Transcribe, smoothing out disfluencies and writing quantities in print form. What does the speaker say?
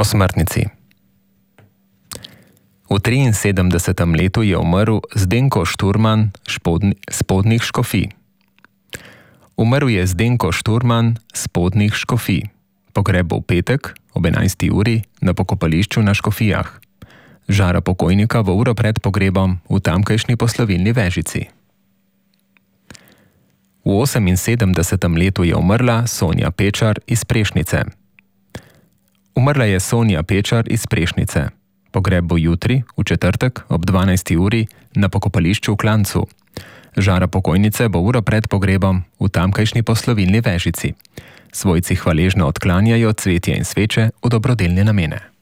Osmrtnici. V 73. letu je umrl Zdenko Šturman Spodnjih Škofij. Umrl je Zdenko Šturman Spodnjih Škofij. Pogreb bo v petek ob 11. uri na pokopališču na Škofijah. Žara pokojnika bo uro pred pogrebom v tamkajšnji poslovilni vežici. V 78. letu je umrla Sonja Pečar iz Prešnice. Umrla je Sonja Pečar iz Prešnice. Pogreb bo jutri, v četrtek, ob 12. uri na pokopališču v Klancu. Žara pokojnice bo uro pred pogrebom v tamkajšnji poslovilni vežici. Svojci hvaležno odklanjajo cvetje in sveče v dobrodelne namene.